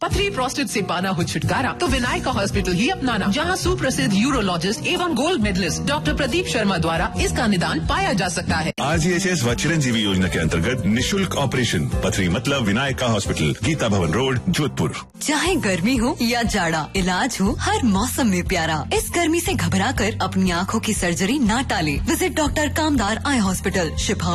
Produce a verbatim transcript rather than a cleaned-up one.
पथरी प्रोस्टेट से पाना हो छुटकारा तो विनायका हॉस्पिटल ही अपनाना, जहां सुप्रसिद्ध यूरोलॉजिस्ट एवं gold medallist doctor Pradeep Sharma द्वारा इसका निदान पाया जा सकता है। आरजीएचएस व चिरंजीवी योजना के अंतर्गत निशुल्क ऑपरेशन पथरी मतलब विनायका हॉस्पिटल, गीता भवन रोड, जोधपुर। चाहे गर्मी हो या जाड़ा, इलाज हो हर मौसम में प्यारा। इस गर्मी से घबरा कर अपनी आँखों की सर्जरी ना टालें। विजिट डॉक्टर कामदार आई हॉस्पिटल, शिफा